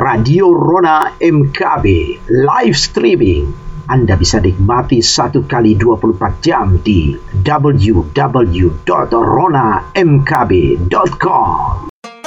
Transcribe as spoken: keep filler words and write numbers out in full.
Radio Rona M K B live streaming. Anda bisa nikmati satu kali dua puluh empat jam di w w w dot rona m k b dot com.